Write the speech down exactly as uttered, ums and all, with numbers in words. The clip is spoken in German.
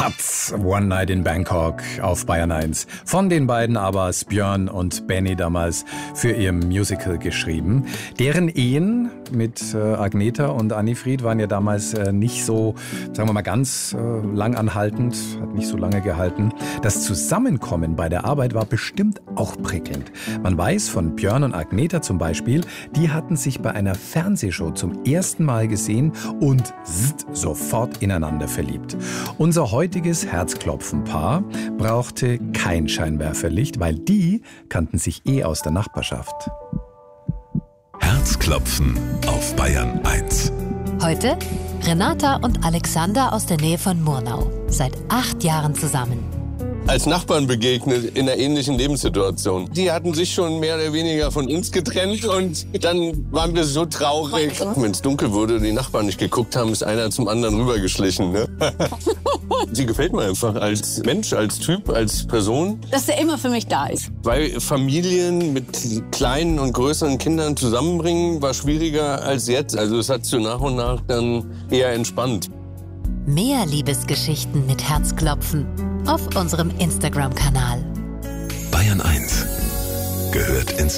Schatz, One Night in Bangkok auf Bayern eins. Von den beiden aber Björn und Benny damals für ihr Musical geschrieben. Deren Ehen mit äh, Agneta und Annifried waren ja damals äh, nicht so, sagen wir mal, ganz äh, lang anhaltend, hat nicht so lange gehalten. Das Zusammenkommen bei der Arbeit war bestimmt auch prickelnd. Man weiß von Björn und Agneta zum Beispiel, die hatten sich bei einer Fernsehshow zum ersten Mal gesehen und zzzt, sofort ineinander verliebt. Unser heutiges Herzklopfen-Paar brauchte kein Scheinwerferlicht, weil die kannten sich eh aus der Nachbarschaft. Herzklopfen auf Bayern eins. Heute Renata und Alexander aus der Nähe von Murnau. Seit acht Jahren zusammen. Als Nachbarn begegnet in einer ähnlichen Lebenssituation. Die hatten sich schon mehr oder weniger von uns getrennt und dann waren wir so traurig. Wenn es dunkel wurde und die Nachbarn nicht geguckt haben, ist einer zum anderen rübergeschlichen. Ne? Sie gefällt mir einfach als Mensch, als Typ, als Person. Dass er immer für mich da ist. Weil Familien mit kleinen und größeren Kindern zusammenbringen, war schwieriger als jetzt. Also es hat so nach und nach dann eher entspannt. Mehr Liebesgeschichten mit Herzklopfen auf unserem Instagram-Kanal. Bayern eins gehört ins